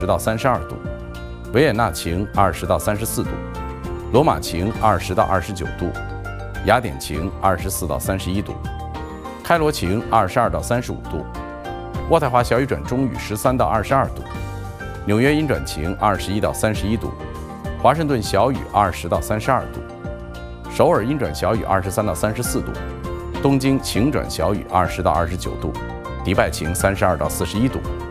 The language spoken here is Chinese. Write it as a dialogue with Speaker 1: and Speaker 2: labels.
Speaker 1: 到32度，维也纳晴20到34度，罗马晴20到29度，雅典晴24到31度，开罗晴22到35度，渥太华小雨转中雨13到22度，纽约阴转晴21到31度，华盛顿小雨20到32度，首尔阴转小雨23到34度，东京晴转小雨20到29度，迪拜晴32到41度。